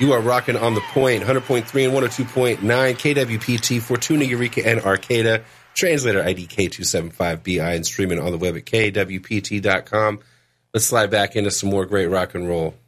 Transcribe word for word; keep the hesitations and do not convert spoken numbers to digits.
You are rocking on the point, one hundred point three and one oh two point nine K W P T, Fortuna, Eureka, and Arcata. Translator I D K two seven five B I and streaming on the web at K W P T dot com. Let's slide back into some more great rock and roll.